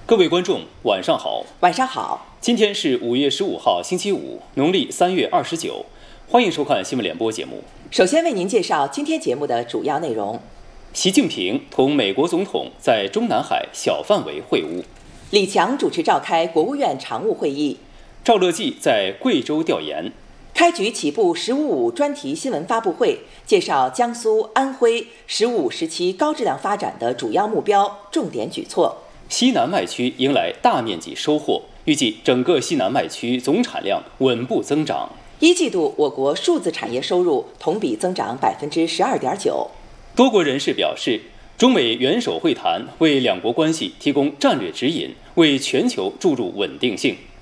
各位观众，晚上好。 晚上好。 今天是5月15号，星期五，农历3月29。欢迎收看新闻联播节目。 首先为您介绍今天节目的主要内容： 习近平同美国总统在中南海小范围会晤； 李强主持召开国务院常务会议； 赵乐际在贵州调研； 开局起步“十五五”专题新闻发布会，介绍江苏、安徽“十五五”时期高质量发展的主要目标、重点举措。 西南麦区迎来大面积收获，预计整个西南麦区总产量稳步增长。 一季度我国数字产业收入同比增长12.9%。 多国人士表示，中美元首会谈为两国关系提供战略指引，为全球注入稳定性。